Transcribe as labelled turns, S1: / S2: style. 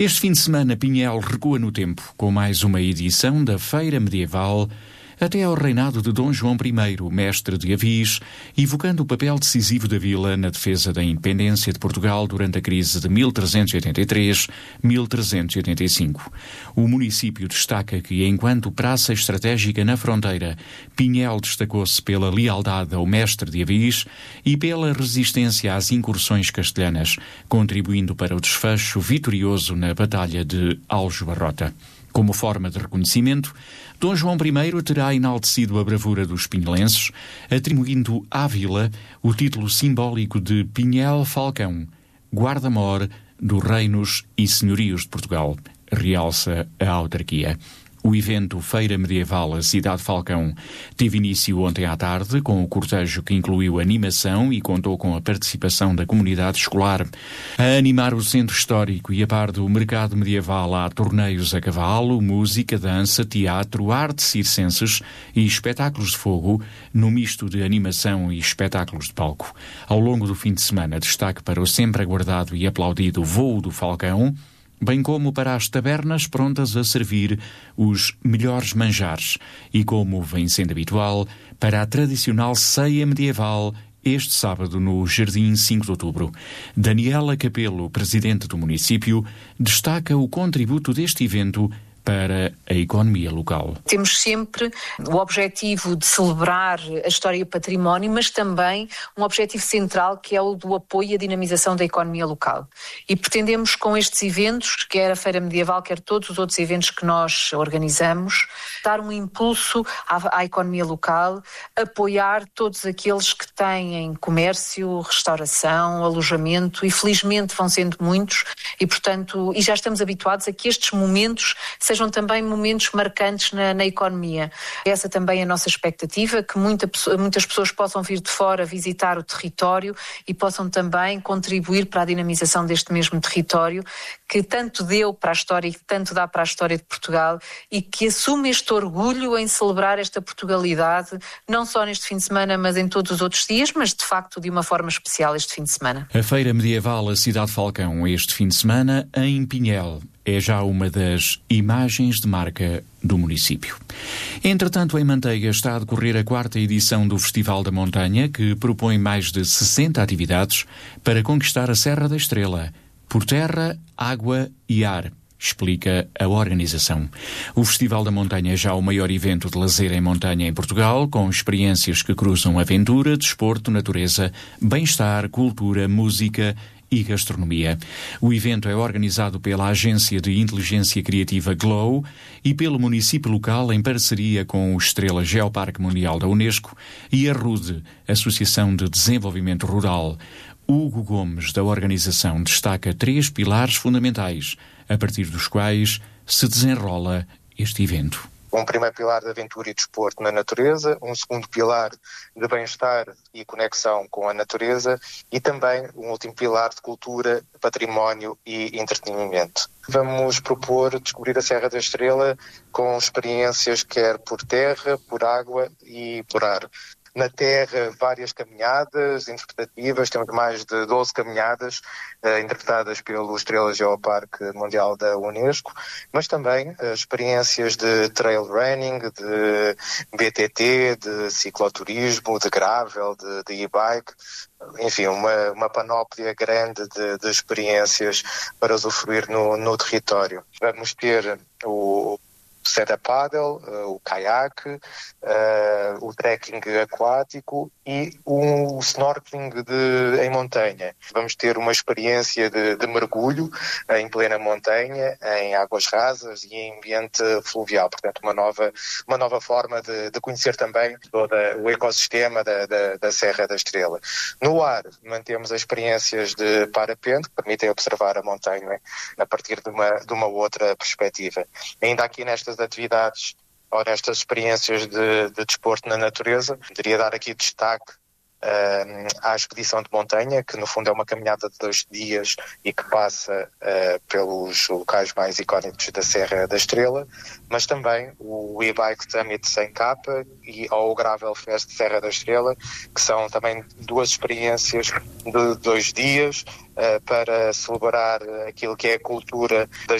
S1: Este fim de semana, Pinhel recua no tempo, com mais uma edição da Feira Medieval, até ao reinado de Dom João I, mestre de Avis, evocando o papel decisivo da vila na defesa da independência de Portugal durante a crise de 1383-1385. O município destaca que, enquanto praça estratégica na fronteira, Pinhel destacou-se pela lealdade ao mestre de Avis e pela resistência às incursões castelhanas, contribuindo para o desfecho vitorioso na Batalha de Aljubarrota. Como forma de reconhecimento, Dom João I terá enaltecido a bravura dos pinhelenses, atribuindo à vila o título simbólico de Pinhel Falcão, guarda-mor dos reinos e senhorios de Portugal, realça a autarquia. O evento Feira Medieval A Cidade Falcão teve início ontem à tarde, com o cortejo que incluiu animação e contou com a participação da comunidade escolar. A animar o centro histórico e a par do mercado medieval há torneios a cavalo, música, dança, teatro, artes circenses e espetáculos de fogo, no misto de animação e espetáculos de palco. Ao longo do fim de semana, destaque para o sempre aguardado e aplaudido Voo do Falcão, bem como para as tabernas prontas a servir os melhores manjares e, como vem sendo habitual, para a tradicional ceia medieval este sábado no Jardim 5 de Outubro. Daniela Capelo, presidente do município, destaca o contributo deste evento para a economia local.
S2: Temos sempre o objetivo de celebrar a história e o património, mas também um objetivo central que é o do apoio e a dinamização da economia local. E pretendemos com estes eventos, quer a Feira Medieval, quer todos os outros eventos que nós organizamos, dar um impulso à economia local, apoiar todos aqueles que têm comércio, restauração, alojamento, e felizmente vão sendo muitos, e portanto, e já estamos habituados a que estes momentos sejam também momentos marcantes na economia. Essa também é a nossa expectativa, que muitas pessoas possam vir de fora visitar o território e possam também contribuir para a dinamização deste mesmo território, que tanto deu para a história e que tanto dá para a história de Portugal, e que assume este orgulho em celebrar esta Portugalidade, não só neste fim de semana, mas em todos os outros dias, mas de facto de uma forma especial este fim de semana.
S1: A Feira Medieval A Cidade Falcão este fim de semana em Pinhel é já uma das imagens de marca do município. Entretanto, em Manteiga está a decorrer a 4ª edição do Festival da Montanha, que propõe mais de 60 atividades para conquistar a Serra da Estrela, por terra, água e ar, explica a organização. O Festival da Montanha é já o maior evento de lazer em montanha em Portugal, com experiências que cruzam aventura, desporto, natureza, bem-estar, cultura, música e gastronomia. O evento é organizado pela Agência de Inteligência Criativa Glow e pelo município local em parceria com o Estrela Geoparque Mundial da Unesco e a RUDE, Associação de Desenvolvimento Rural. Hugo Gomes, da organização, destaca 3 pilares fundamentais, a partir dos quais se desenrola este evento.
S3: Um primeiro pilar de aventura e desporto na natureza, um segundo pilar de bem-estar e conexão com a natureza e também um último pilar de cultura, património e entretenimento. Vamos propor descobrir a Serra da Estrela com experiências quer por terra, por água e por ar. Na Terra, várias caminhadas interpretativas, temos mais de 12 caminhadas interpretadas pelo Estrela Geoparque Mundial da Unesco, mas também experiências de trail running, de BTT, de cicloturismo, de gravel, de e-bike, enfim, uma panóplia grande de experiências para usufruir no território. Vamos ter o stand-up paddle, o caiaque, o trekking aquático e o snorkeling em montanha. Vamos ter uma experiência de mergulho em plena montanha, em águas rasas e em ambiente fluvial. Portanto, uma nova forma de conhecer também todo o ecossistema da Serra da Estrela. No ar, mantemos as experiências de parapente, que permitem observar a montanha a partir de uma outra perspectiva. Ainda aqui nestas atividades ou nestas experiências de desporto na natureza, poderia dar aqui destaque à expedição de montanha, que no fundo é uma caminhada de 2 dias e que passa pelos locais mais icónicos da Serra da Estrela, mas também o e-bike summit sem capa e ao Gravel Fest Serra da Estrela, que são também 2 experiências de 2 dias para celebrar aquilo que é a cultura das